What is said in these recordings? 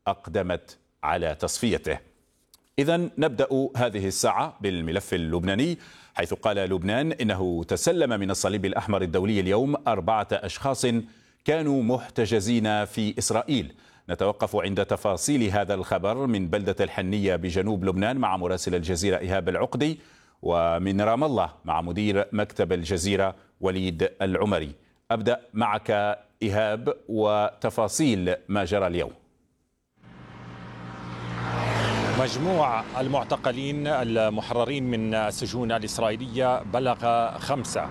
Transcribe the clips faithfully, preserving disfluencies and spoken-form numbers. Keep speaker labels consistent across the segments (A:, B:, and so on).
A: أقدمت على تصفيته. إذن نبدأ هذه الساعة بالملف اللبناني، حيث قال لبنان إنه تسلم من الصليب الأحمر الدولي اليوم أربعة أشخاص كانوا محتجزين في إسرائيل. نتوقف عند تفاصيل هذا الخبر من بلدة الحنية بجنوب لبنان مع مراسل الجزيرة إيهاب العقدي، ومن رام الله مع مدير مكتب الجزيرة وليد العمري. أبدأ معك إيهاب وتفاصيل ما جرى اليوم.
B: مجموع المعتقلين المحررين من السجون الإسرائيلية بلغ خمسة،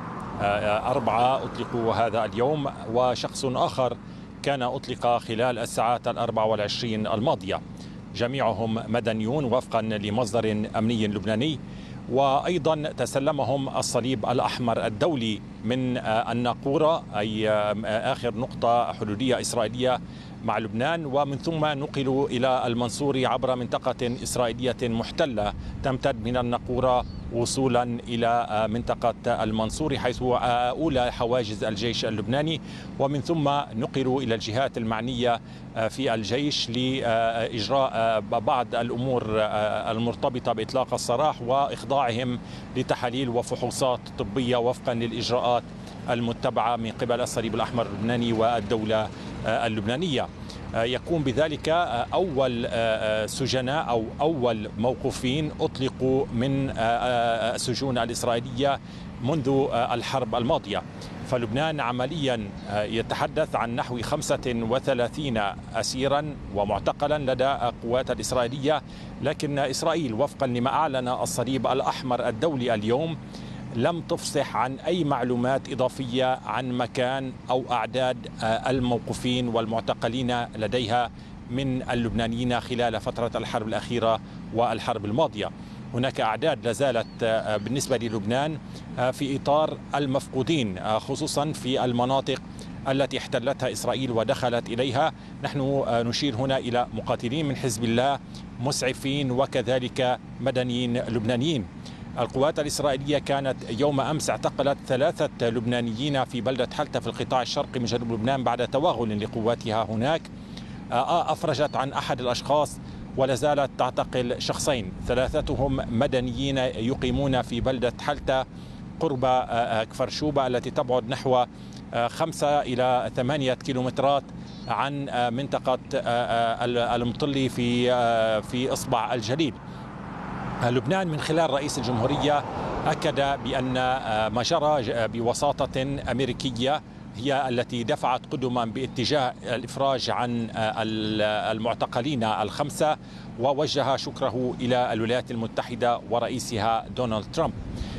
B: أربعة أطلقوا هذا اليوم وشخص آخر كان أطلق خلال الساعات الأربع والعشرين الماضية. جميعهم مدنيون وفقا لمصدر أمني لبناني، وأيضا تسلمهم الصليب الأحمر الدولي من الناقورة، أي آخر نقطة حدودية إسرائيلية مع لبنان، ومن ثم نقلوا إلى المنصوري عبر منطقة إسرائيلية محتلة تمتد من الناقورة وصولا إلى منطقة المنصوري حيث أولى حواجز الجيش اللبناني، ومن ثم نقلوا إلى الجهات المعنية في الجيش لإجراء بعض الأمور المرتبطة بإطلاق السراح وإخضاعهم لتحاليل وفحوصات طبية وفقا للإجراءات المتبعة من قبل الصليب الأحمر اللبناني والدولة اللبنانية. يكون بذلك أول سجناء أو أول موقوفين أطلقوا من السجون الإسرائيلية منذ الحرب الماضية. فلبنان عمليا يتحدث عن نحو خمسة وثلاثين أسيرا ومعتقلا لدى القوات الإسرائيلية، لكن إسرائيل وفقا لما أعلن الصليب الأحمر الدولي اليوم لم تفصح عن أي معلومات إضافية عن مكان أو أعداد الموقوفين والمعتقلين لديها من اللبنانيين خلال فترة الحرب الأخيرة والحرب الماضية. هناك أعداد لازالت بالنسبة للبنان في إطار المفقودين، خصوصا في المناطق التي احتلتها إسرائيل ودخلت إليها. نحن نشير هنا إلى مقاتلين من حزب الله، مسعفين، وكذلك مدنيين لبنانيين. القوات الإسرائيلية كانت يوم أمس اعتقلت ثلاثة لبنانيين في بلدة حلتة في القطاع الشرقي من جنوب لبنان بعد توغل لقواتها هناك. أفرجت عن أحد الأشخاص ولا زالت تعتقل شخصين، ثلاثتهم مدنيين يقيمون في بلدة حلتة قرب كفر شوبة التي تبعد نحو خمسة إلى ثمانية كيلومترات عن منطقة المطلي في في إصبع الجليل. لبنان من خلال رئيس الجمهورية أكد بأن ما جرى بوساطة أمريكية هي التي دفعت قدما باتجاه الإفراج عن المعتقلين الخمسة، ووجه شكره إلى الولايات المتحدة ورئيسها دونالد ترامب.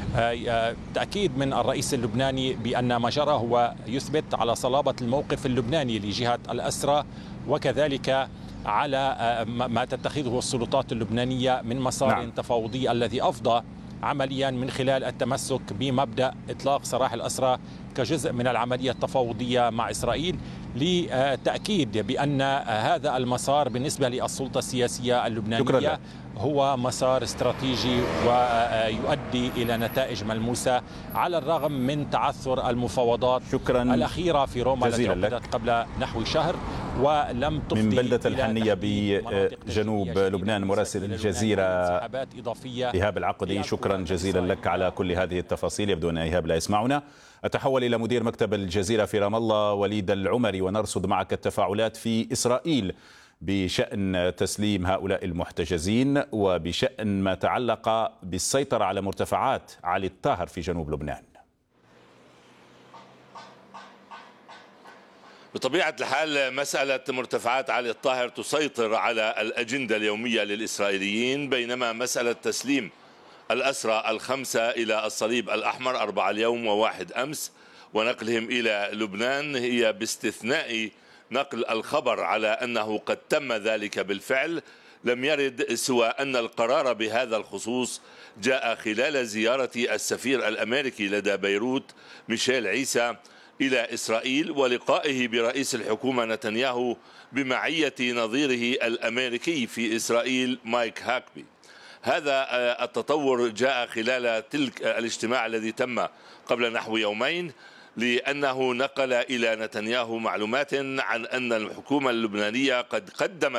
B: تأكيد من الرئيس اللبناني بأن ما جرى هو يثبت على صلابة الموقف اللبناني لجهة الأسرى، وكذلك على ما تتخذه السلطات اللبنانية من مسار نعم. تفاوضي الذي أفضى عمليا من خلال التمسك بمبدأ إطلاق سراح الأسرى كجزء من العملية التفاوضية مع إسرائيل، لتأكيد بأن هذا المسار بالنسبة للسلطة السياسية اللبنانية هو مسار استراتيجي ويؤدي إلى نتائج ملموسة على الرغم من تعثر المفاوضات
A: شكرا
B: الأخيرة في روما التي عقدت قبل نحو شهر ولم تفضي
A: من بلدة الحنية بجنوب لبنان. مراسل الجزيرة إيهاب العقدي، شكرا جزيلا لك على كل هذه التفاصيل. يبدو أن إيهاب لا يسمعنا. أتحول إلى مدير مكتب الجزيرة في رام الله وليد العمري، ونرصد معك التفاعلات في إسرائيل بشأن تسليم هؤلاء المحتجزين وبشأن ما تعلق بالسيطرة على مرتفعات علي الطاهر في جنوب لبنان.
C: بطبيعة الحال مسألة مرتفعات علي الطاهر تسيطر على الأجندة اليومية للإسرائيليين، بينما مسألة تسليم الأسرى الخمسة إلى الصليب الأحمر، أربعة اليوم وواحد أمس، ونقلهم إلى لبنان هي باستثناء نقل الخبر على أنه قد تم ذلك بالفعل، لم يرد سوى أن القرار بهذا الخصوص جاء خلال زيارة السفير الأمريكي لدى بيروت ميشيل عيسى إلى إسرائيل ولقائه برئيس الحكومة نتنياهو بمعية نظيره الأمريكي في إسرائيل مايك هاكبي. هذا التطور جاء خلال تلك الاجتماع الذي تم قبل نحو يومين، لأنه نقل إلى نتنياهو معلومات عن أن الحكومة اللبنانية قد قدمت